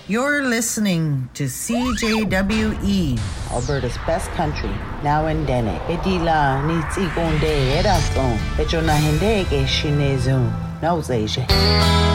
You're listening to CJWE, Alberta's best country, now in Dene. Edila nitsi konde edaston, echona hende ke shinezun, nauzeje.